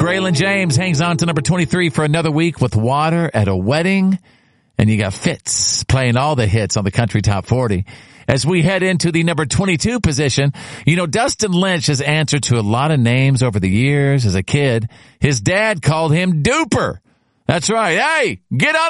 Graylin James hangs on to number 23 for another week with Water at a Wedding. And you got Fitz playing all the hits on the Country Top 40. As we head into the number 22 position, you know, Dustin Lynch has answered to a lot of names over the years. As a kid, his dad called him Duper. That's right. Hey, get on